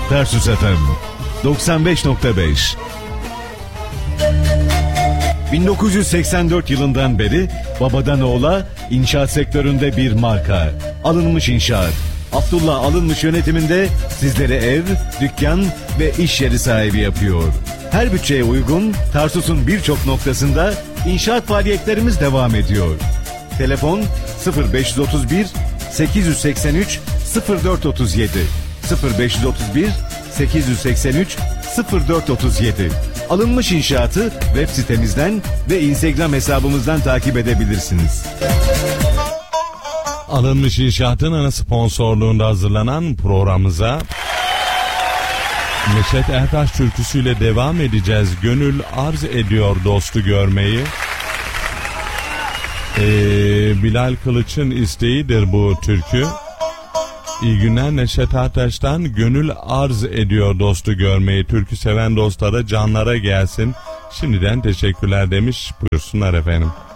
Tarsus FM 95.5. 1984 yılından beri babadan oğula inşaat sektöründe bir marka. Alınmış İnşaat. Abdullah Alınmış yönetiminde sizlere ev, dükkan ve iş yeri sahibi yapıyor. Her bütçeye uygun Tarsus'un birçok noktasında inşaat faaliyetlerimiz devam ediyor. Telefon 0531 883 0437 0531 883 0437. Alınmış İnşaat'ı web sitemizden ve Instagram hesabımızdan takip edebilirsiniz. Alınmış İnşaat'ın ana sponsorluğunda hazırlanan programımıza Neşet Ertaş türküsüyle devam edeceğiz. Gönül arz ediyor dostu görmeyi. Bilal Kılıç'ın isteğidir bu türkü. İyi günler, Neşet Ertaş'tan gönül arz ediyor dostu görmeyi. Türkü seven dostlara, canlara gelsin. Şimdiden teşekkürler demiş. Buyursunlar efendim.